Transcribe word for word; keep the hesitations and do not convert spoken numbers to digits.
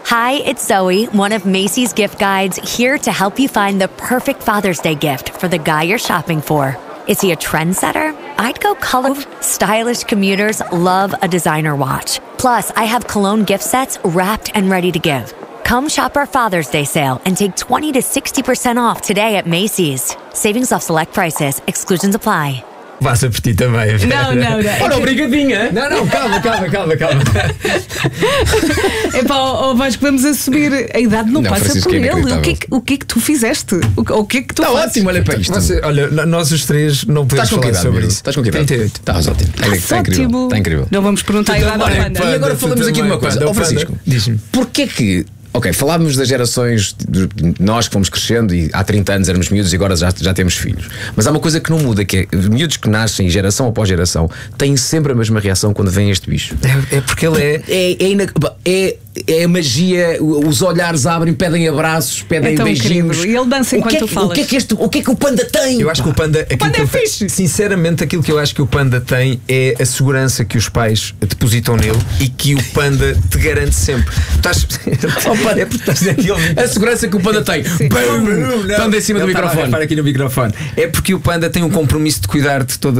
Hi, it's Zoe, one of Macy's gift guides, here to help you find the perfect Father's Day gift for the guy you're shopping for. Is he a trendsetter? I'd go color. Stylish commuters love a designer watch. Plus, I have cologne gift sets wrapped and ready to give. Come shop our Father's Day sale and take twenty to sixty percent off today at Macy's. Savings off select prices. Exclusions apply. Passa por ti também. Não, não, não. Ora, obrigadinha. Não, não, calma, calma, calma, calma. É pá, oh, Vasco, vamos assumir. A idade não, Não, passa Francisco, por é ele. O inacreditável. que, é que, o que é que tu fizeste? O, que- o que é que tu Está fazes? ótimo, olha para isto. Você, olha, nós os três não Estás podemos com que falar idade, sobre Miro? isso. Estás com que idade? trinta e oito. Estás ótimo. Está Está incrível. ótimo. Está incrível. Não vamos perguntar a idade ao também, Panda. pá. E agora Tu falamos aqui de também, uma coisa. Panda, Ó Francisco, diz-me. porquê que. Ok, falámos das gerações de nós que fomos crescendo e há trinta anos éramos miúdos e agora já, já temos filhos. Mas há uma coisa que não muda, que é miúdos que nascem geração após geração têm sempre a mesma reação quando vem este bicho. É, é porque ele é. É, é, ina- é, é a magia, os olhares abrem, pedem abraços, pedem É tão beijinhos. querido. E ele dança O enquanto que é tu que- falas. O que é que, este, o que, é que o panda tem? Eu acho que o panda. aquilo panda que é eu- fixe. Sinceramente, aquilo que eu acho que o panda tem é a segurança que os pais depositam nele e que o panda te garante sempre. Tu estás. Oh, panda. É porque estás naquele. A segurança que o panda tem. Bum! Panda em cima do Ele estava a microfone. repar aqui no microfone. É porque o panda tem um compromisso de cuidar de todas